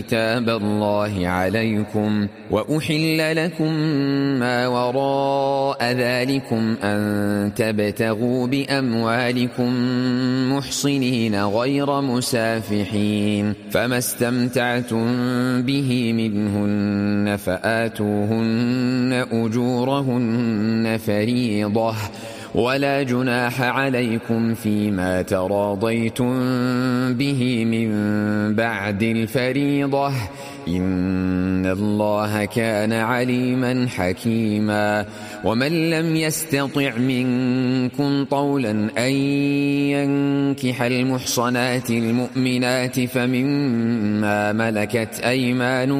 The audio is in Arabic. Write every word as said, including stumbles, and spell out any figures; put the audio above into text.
كتاب الله عليكم وأحل لكم ما وراء ذلكم أن تبتغوا بأموالكم محصنين غير مسافحين، فما استمتعتم به منهن فآتوهن أجورهن فريضة، ولا جناح عليكم فيما تراضيتم به من بعد الفريضة، إن الله كان عليما حكيما. ومن لم يستطع منكم طولا أن ينكح المحصنات المؤمنات فمما ملكت أيمانكم